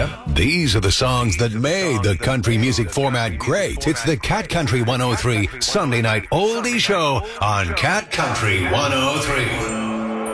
These are the songs that made the country music format great. It's the Cat Country 103 Sunday Night Oldie Show on Cat Country 103.